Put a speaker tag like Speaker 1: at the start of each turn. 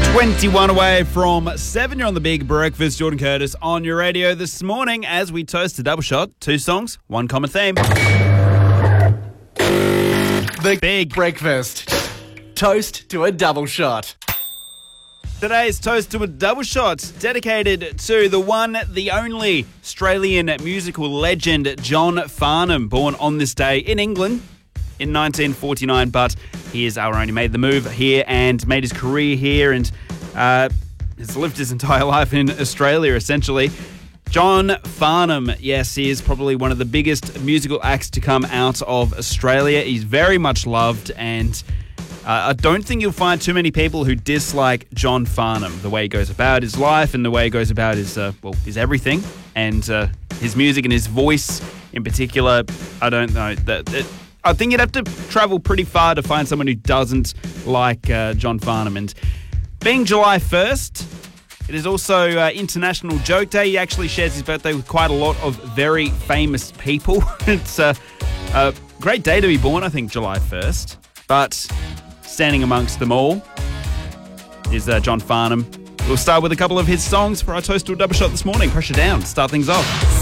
Speaker 1: 21 away from 7. You're on the Big Breakfast. Jordan Curtis on your radio this morning as we toast to Double Shot. 2 songs, 1 common theme.
Speaker 2: The
Speaker 1: Big
Speaker 2: Breakfast. Toast to a double shot.
Speaker 1: Today's toast to a double shot dedicated to the one, the only Australian musical legend, John Farnham, born on this day in England in 1949, but he has already made the move here and made his career here and has lived his entire life in Australia, essentially. John Farnham, yes, he is probably one of the biggest musical acts to come out of Australia. He's very much loved, and I don't think you'll find too many people who dislike John Farnham, the way he goes about his life and the way he goes about his everything, and his music and his voice in particular. I don't know. I think you'd have to travel pretty far to find someone who doesn't like John Farnham. And being July 1st, it is also International Joke Day. He actually shares his birthday with quite a lot of very famous people. It's a great day to be born, I think, July 1st. But standing amongst them all is John Farnham. We'll start with a couple of his songs for our Toast to a Double Shot this morning. Pressure Down, start things off.